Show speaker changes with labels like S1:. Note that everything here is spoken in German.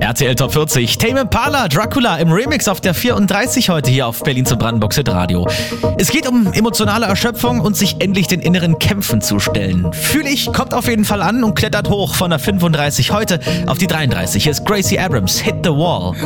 S1: RTL Top 40, Tame Impala, Dracula im Remix auf der 34 heute hier auf Berlin zum Brandenburgs Hitradio. Es geht um emotionale Erschöpfung und sich endlich den inneren Kämpfen zu stellen. Fühl ich, kommt auf jeden Fall an und klettert hoch von der 35 heute auf die 33. Hier ist Gracie Abrams, Hit the Wall.